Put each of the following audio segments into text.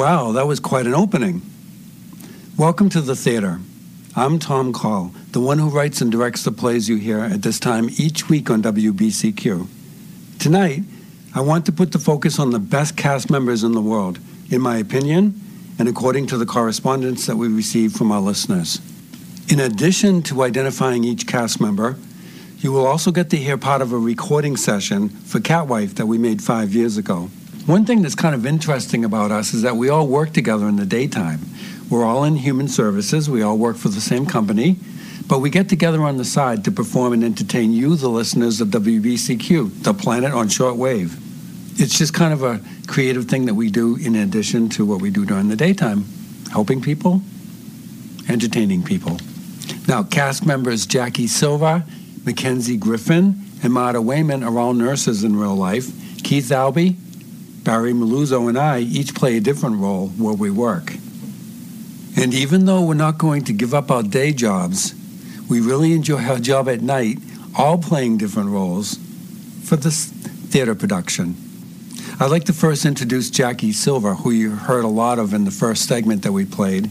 Wow, that was quite an opening. Welcome to the theater. I'm Tom Call, the one who writes and directs the plays you hear at this time each week on WBCQ. Tonight, I want to put the focus on the best cast members in the world, in my opinion, and according to the correspondence that we received from our listeners. In addition to identifying each cast member, you will also get to hear part of a recording session for Catwife that we made 5 years ago. One thing that's kind of interesting about us is that we all work together in the daytime. We're all in human services, we all work for the same company, but we get together on the side to perform and entertain you, the listeners of WBCQ, the planet on shortwave. It's just kind of a creative thing that we do in addition to what we do during the daytime, helping people, entertaining people. Now, cast members Jackie Silva, Mackenzie Griffin, and Marta Wayman are all nurses in real life. Keith Albee, Barry Maluzzo, and I each play a different role where we work. And even though we're not going to give up our day jobs, we really enjoy our job at night, all playing different roles for this theater production. I'd like to first introduce Jackie Silva, who you heard a lot of in the first segment that we played.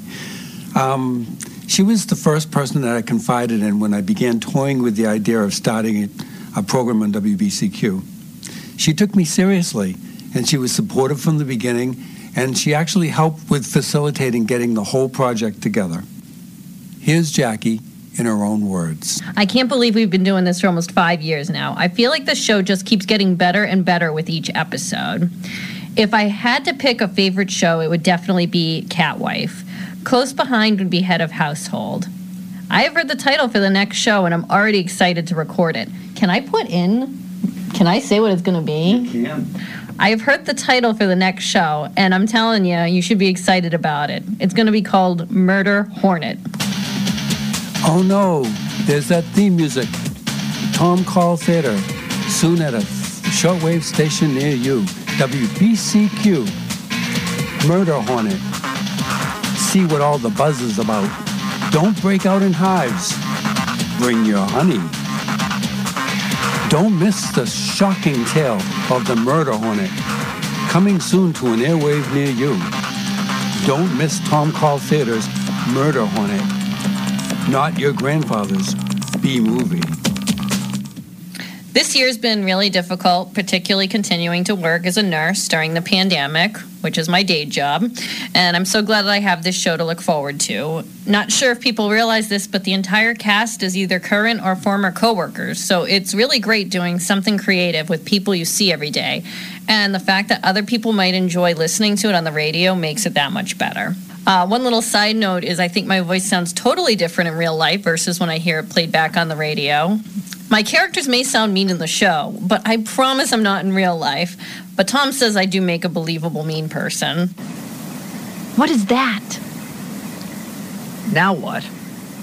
She was the first person that I confided in when I began toying with the idea of starting a program on WBCQ. She took me seriously, and she was supportive from the beginning, and she actually helped with facilitating getting the whole project together. Here's Jackie in her own words. I can't believe we've been doing this for almost 5 years now. I feel like the show just keeps getting better and better with each episode. If I had to pick a favorite show, it would definitely be Catwife. Close behind would be Head of Household. I have read the title for the next show, and I'm already excited to record it. Can I say what it's going to be? You can. I have heard the title for the next show, and I'm telling you, you should be excited about it. It's going to be called Murder Hornet. Oh no, there's that theme music. Tom Call Theater, soon at a shortwave station near you. WBCQ, Murder Hornet. See what all the buzz is about. Don't break out in hives. Bring your honey. Don't miss the shocking tale of the Murder Hornet, coming soon to an airwave near you. Don't miss Tom Call Theater's Murder Hornet, not your grandfather's B-movie. This year's been really difficult, particularly continuing to work as a nurse during the pandemic, which is my day job, and I'm so glad that I have this show to look forward to. Not sure if people realize this, but the entire cast is either current or former coworkers, so it's really great doing something creative with people you see every day, and the fact that other people might enjoy listening to it on the radio makes it that much better. One little side note is I think my voice sounds totally different in real life versus when I hear it played back on the radio. My characters may sound mean in the show, but I promise I'm not in real life. But Tom says I do make a believable mean person. What is that? Now what?